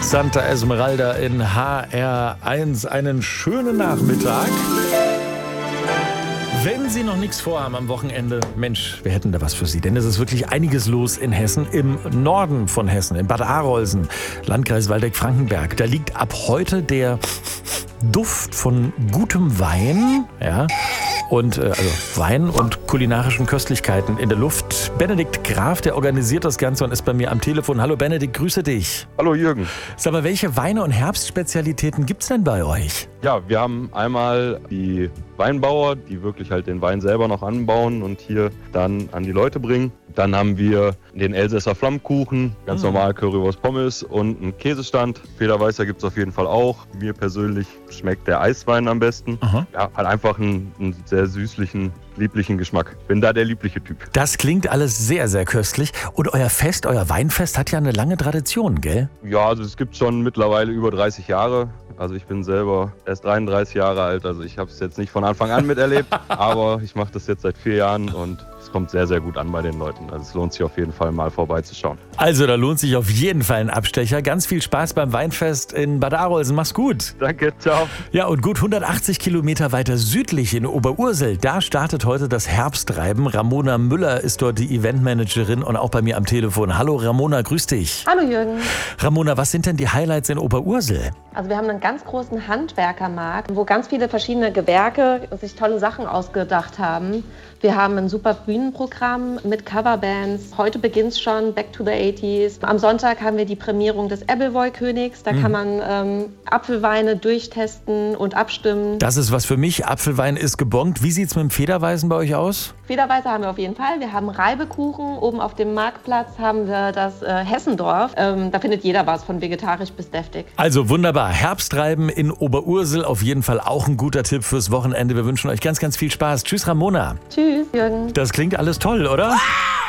Santa Esmeralda in HR1. Einen schönen Nachmittag. Wenn Sie noch nichts vorhaben am Wochenende, Mensch, wir hätten da was für Sie. Denn es ist wirklich einiges los in Hessen, im Norden von Hessen, in Bad Arolsen, Landkreis Waldeck-Frankenberg. Da liegt ab heute der Duft von gutem Wein, ja, und also Wein und kulinarischen Köstlichkeiten in der Luft. Benedikt Graf, der organisiert das Ganze und ist bei mir am Telefon. Hallo Benedikt, grüße dich. Hallo Jürgen. Sag mal, welche Weine und Herbstspezialitäten gibt's denn bei euch? Ja, wir haben einmal die Weinbauer, die wirklich halt den Wein selber noch anbauen und hier dann an die Leute bringen. Dann haben wir den Elsässer Flammkuchen, ganz normal Currywurst Pommes und einen Käsestand. Federweißer gibt es auf jeden Fall auch. Mir persönlich schmeckt der Eiswein am besten. Aha. Ja, hat einfach einen sehr süßlichen, lieblichen Geschmack. Bin da der liebliche Typ. Das klingt alles sehr, sehr köstlich. Und euer Fest, euer Weinfest hat ja eine lange Tradition, gell? Ja, also es gibt schon mittlerweile über 30 Jahre. Also ich bin selber erst 33 Jahre alt, also ich habe es jetzt nicht von Anfang an miterlebt, aber ich mache das jetzt seit 4 Jahren und es kommt sehr, sehr gut an bei den Leuten. Also es lohnt sich auf jeden Fall mal vorbeizuschauen. Also da lohnt sich auf jeden Fall ein Abstecher. Ganz viel Spaß beim Weinfest in Bad Arolsen. Mach's gut. Danke, ciao. Ja, und gut 180 Kilometer weiter südlich in Oberursel, da startet heute das Herbsttreiben. Ramona Müller ist dort die Eventmanagerin und auch bei mir am Telefon. Hallo Ramona, grüß dich. Hallo Jürgen. Ramona, was sind denn die Highlights in Oberursel? Also wir haben einen ganz großen Handwerkermarkt, wo ganz viele verschiedene Gewerke sich tolle Sachen ausgedacht haben. Wir haben ein super Bühnenprogramm mit Coverbands. Heute beginnt es schon, Back to the 80s. Am Sonntag haben wir die Prämierung des Appleboy-Königs. Da kann man Apfelweine durchtesten und abstimmen. Das ist was für mich. Apfelwein ist gebongt. Wie sieht's mit dem Federweißen bei euch aus? Federweißer haben wir auf jeden Fall. Wir haben Reibekuchen. Oben auf dem Marktplatz haben wir das Hessendorf. Da findet jeder was, von vegetarisch bis deftig. Also wunderbar. Herbsttreiben in Oberursel. Auf jeden Fall auch ein guter Tipp fürs Wochenende. Wir wünschen euch ganz, ganz viel Spaß. Tschüss, Ramona. Tschüss, Jürgen. Das klingt alles toll, oder?